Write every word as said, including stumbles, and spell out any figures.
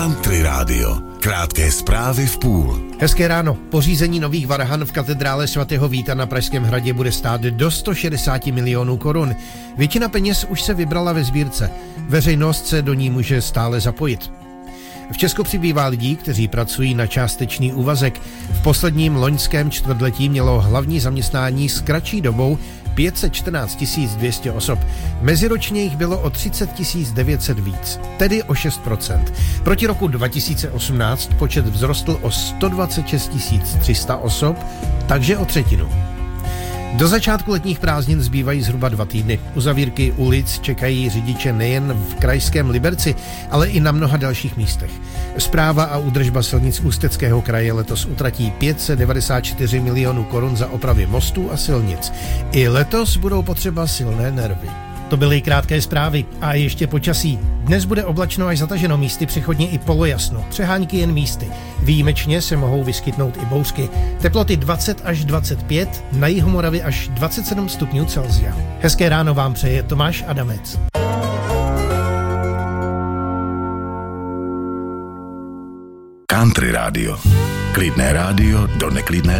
Country Radio. Krátké zprávy v půl. Hezké ráno. Pořízení nových varhan v katedrále svatého Víta na Pražském hradě bude stát do sto šedesát milionů korun. Většina peněz už se vybrala ve sbírce. Veřejnost se do ní může stále zapojit. V Česku přibývá lidí, kteří pracují na částečný úvazek. V posledním loňském čtvrtletí mělo hlavní zaměstnání s kratší dobou pět set čtrnáct tisíc dvě stě osob. Meziročně jich bylo o třicet tisíc devět set víc, tedy o šest procent. Proti roku dva tisíce osmnáct počet vzrostl o sto dvacet šest tisíc tři sta osob, takže o třetinu. Do začátku letních prázdnin zbývají zhruba dva týdny. Uzavírky ulic čekají řidiče nejen v krajském Liberci, ale i na mnoha dalších místech. Správa a údržba silnic Ústeckého kraje letos utratí pět set devadesát čtyři milionů korun za opravy mostů a silnic. I letos budou potřeba silné nervy. To byly krátké zprávy a ještě počasí. Dnes bude oblačno až zataženo, místy přechodně i polojasno. Přehánky jen místy. Výjimečně se mohou vyskytnout i bouřky. Teploty dvacet až dvacet pět, na jihu Moravy až dvacet sedm stupňů Celsia. Hezké ráno vám přeje Tomáš Adamec. Country Radio. Klidné rádio do neklidné